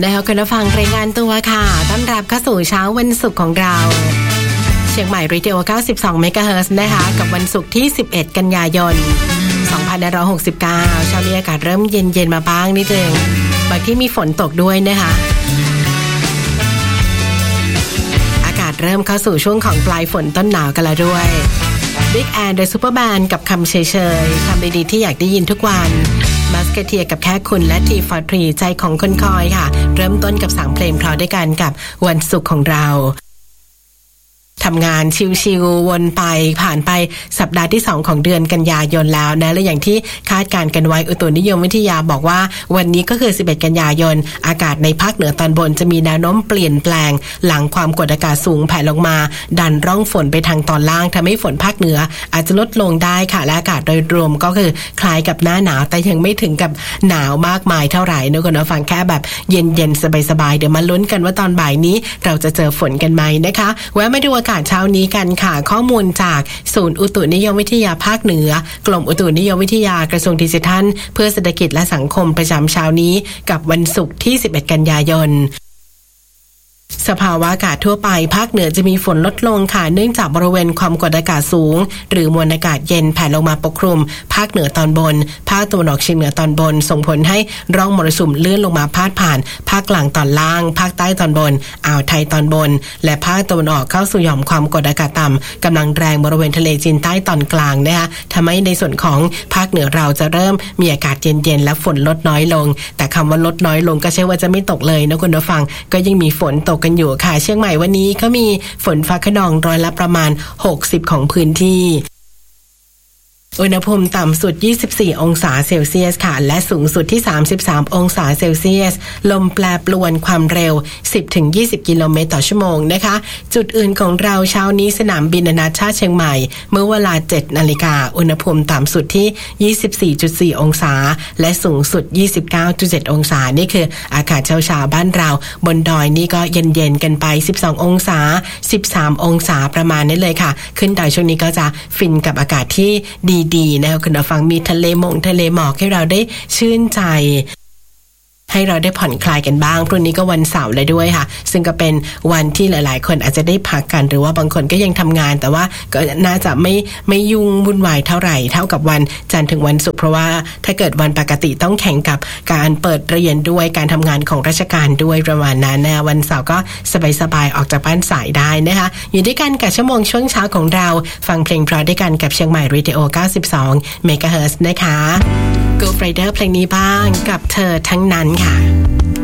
นะคะคุณผู้ฟังรายงานตัวค่ะต้อนรับเข้าสู่เช้าวันศุกร์ของเราเชียงใหม่เรดิโอ92เมกะเฮิรตซ์นะคะกับวันศุกร์ที่11กันยายน2569เช้านี้อากาศเริ่มเย็นๆมาบ้างนิดนึงบางที่มีฝนตกด้วยนะคะอากาศเริ่มเข้าสู่ช่วงของปลายฝนต้นหนาวกันแล้วด้วย Big and the Superband กับคำเฉยๆคำดีๆที่อยากได้ยินทุกวันมัสเกเทียกับแค่คุณและ T43 ใจของคนคอยค่ะเริ่มต้นกับ3เพลงเพราะด้วยกันกับวันศุกร์ของเราทำงานชิวๆวนไปผ่านไปสัปดาห์ที่2ของเดือนกันยายนแล้วนะและอย่างที่คาดการณ์กันไว้อุตุนิยมวิทยาบอกว่าวันนี้ก็คือ11กันยายนอากาศในภาคเหนือตอนบนจะมีแนวโน้มเปลี่ยนแปลงหลังความกดอากาศสูงแผ่ลงมาดันร่องฝนไปทางตอนล่างทำให้ฝนภาคเหนืออาจจะลดลงได้ค่ะและอากาศโดยรวมก็คือคล้ายกับหน้าหนาวแต่ยังไม่ถึงกับหนาวมากมายเท่าไหร่นะคุณผู้ฟังแค่แบบเย็นๆสบายๆเดี๋ยวมาลุ้นกันว่าตอนบ่ายนี้เราจะเจอฝนกันไหมนะคะแวะมาดูอากาศเช้านี้กันค่ะข้อมูลจากศูนย์อุตุนิยมวิทยาภาคเหนือกรมอุตุนิยมวิทยากระทรวงดิจิทัลเพื่อเศรษฐกิจและสังคมประจำเช้านี้กับวันศุกร์ที่11กันยายนสภาวะอากาศทั่วไปภาคเหนือจะมีฝนลดลงค่ะเนื่องจากบริเวณความกดอากาศสูงหรือมวลอากาศเย็นแผ่ลงมาปกคลุมภาคเหนือตอนบนภาคตะวันออกเฉียงเหนือตอนบนส่งผลให้ร่องมรสุมเลื่อนลงมาพาดผ่านภาคกลางตอนล่างภาคใต้ตอนบนอ่าวไทยตอนบนและภาคตะวันออกเข้าสู่หย่อมความกดอากาศต่ำกำลังแรงบริเวณทะเลจีนใต้ตอนกลางนะคะทำให้ในส่วนของภาคเหนือเราจะเริ่มมีอากาศเย็นๆและฝนลดน้อยลงแต่คำว่าลดน้อยลงก็ใช่ว่าจะไม่ตกเลยนะคุณผู้ฟังก็ยังมีฝนตกกันอยู่ค่ะเชียงใหม่วันนี้ก็มีฝนฟ้าคะนองร้อยละประมาณ60ของพื้นที่อุณหภูมิต่ำสุด24องศาเซลเซียสค่ะและสูงสุดที่33องศาเซลเซียสลมแปรปรวนความเร็ว 10-20 กิโลเมตรต่อชั่วโมงนะคะจุดอื่นของเราเช้านี้สนามบินนานาชาติเชียงใหม่เมื่อเวลา 7 นาฬิกาอุณหภูมิต่ำสุดที่ 24.4 องศาและสูงสุด 29.7 องศานี่คืออากาศเช้าๆบ้านเราบนดอยนี่ก็เย็นๆกันไป12องศา13องศาประมาณนี้เลยค่ะขึ้นดอยช่วงนี้ก็จะฟินกับอากาศที่ดีนะคะคุณผู้ฟังมีทะเลหมอกให้เราได้ชื่นใจให้เราได้ผ่อนคลายกันบ้างพรุ่งนี้ก็วันเสาร์เลยด้วยค่ะซึ่งก็เป็นวันที่หลายๆคนอาจจะได้พักกันหรือว่าบางคนก็ยังทำงานแต่ว่าก็น่าจะไม่ยุ่งวุ่นวายเท่าไหร่เท่ากับวันจันทร์ถึงวันศุกร์เพราะว่าถ้าเกิดวันปกติต้องแข่งกับการเปิดเรียนด้วยการทำงานของราชการด้วยประมาณนั้นนะวันเสาร์ก็สบายๆออกจากบ้านสายได้นะคะอยู่ด้วยกันกับชั่วโมงช่วงเช้าของเราฟังเพลงเพราะด้วยกันกับเชียงใหม่เรดิโอ92เมกะเฮิรตซ์นะคะGo Rider เพลงนี้บ้างกับเธอทั้งนั้นค่ะ